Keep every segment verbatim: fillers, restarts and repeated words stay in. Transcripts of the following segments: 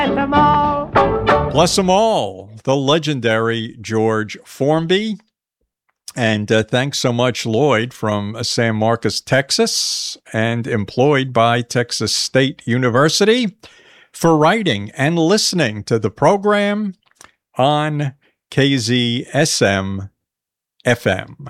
them all. Bless them all, the legendary George Formby. And uh, thanks so much, Lloyd, from San Marcos, Texas, and employed by Texas State University, for writing and listening to the program on K Z S M F M.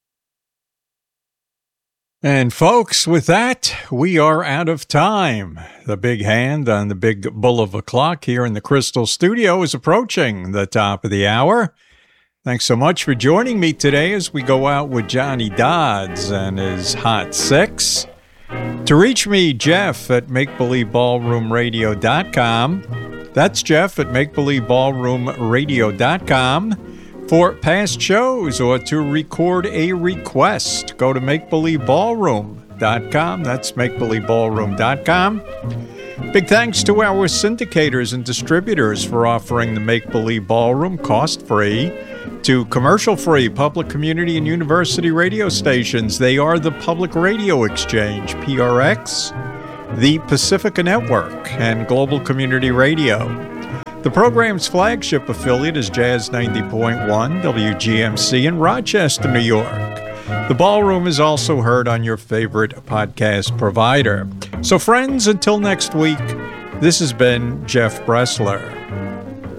And folks, with that, we are out of time. The big hand on the big bull of a clock here in the Crystal Studio is approaching the top of the hour. Thanks so much for joining me today as we go out with Johnny Dodds and his Hot Six. To reach me, Jeff at make believe ballroom radio dot com. That's Jeff at make believe ballroom radio dot com. For past shows or to record a request, go to make believe ballroom dot com. That's make believe ballroom dot com. Big thanks to our syndicators and distributors for offering the Make Believe Ballroom cost-free to commercial-free public, community, and university radio stations. They are the Public Radio Exchange, P R X, the Pacifica Network, and Global Community Radio. The program's flagship affiliate is Jazz ninety point one, W G M C in Rochester, New York. The Ballroom is also heard on your favorite podcast provider. So friends, until next week, this has been Jeff Bressler.